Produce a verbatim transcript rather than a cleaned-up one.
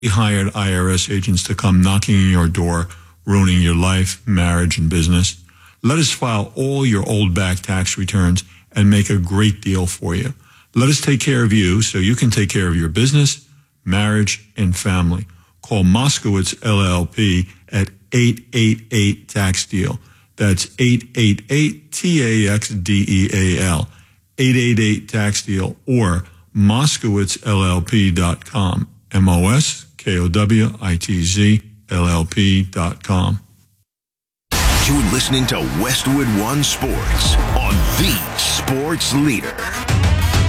hired I R S agents to come knocking on your door, ruining your life, marriage, and business. Let us file all your old back tax returns and make a great deal for you. Let us take care of you so you can take care of your business, marriage, and family. Call Moskowitz L L P at eight eight eight tax deal. That's eight eight eight T A X D E A L, eight eight eight tax deal, or Moskowitz L L P dot com, M O S K O W I T Z L L P dot com. You're listening to Westwood One Sports on the Sports Leader.